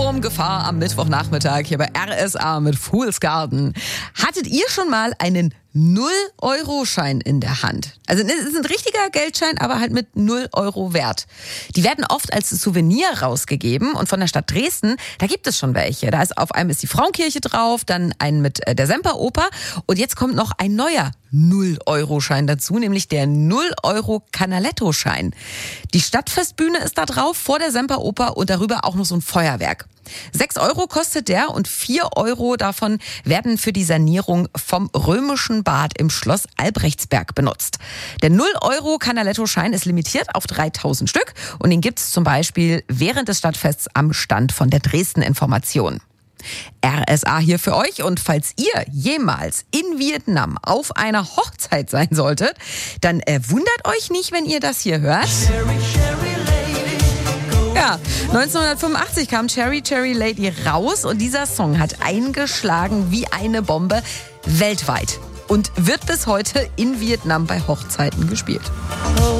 Ohrwurmgefahr am Mittwochnachmittag hier bei RSA mit Fool's Garden. Hattet ihr schon mal einen 0-Euro-Schein in der Hand? Also es ist ein richtiger Geldschein, aber halt mit 0 Euro Wert. Die werden oft als Souvenir rausgegeben und von der Stadt Dresden, da gibt es schon welche. Da ist auf einem ist die Frauenkirche drauf, dann einen mit der Semperoper und jetzt kommt noch ein neuer 0-Euro-Schein dazu, nämlich der 0-Euro-Canaletto-Schein. Die Stadtfestbühne ist da drauf, vor der Semperoper und darüber auch noch so ein Feuerwerk. 6 Euro kostet der und 4 Euro davon werden für die Sanierung vom römischen Bad im Schloss Albrechtsberg benutzt. Der 0-Euro-Canaletto-Schein ist limitiert auf 3000 Stück und den gibt's zum Beispiel während des Stadtfests am Stand von der Dresden Information. RSA hier für euch und falls ihr jemals in Vietnam auf einer Hochzeit sein solltet, dann wundert euch nicht, wenn ihr das hier hört. Ja, 1985 kam Cherry Cherry Lady raus und dieser Song hat eingeschlagen wie eine Bombe weltweit und wird bis heute in Vietnam bei Hochzeiten gespielt.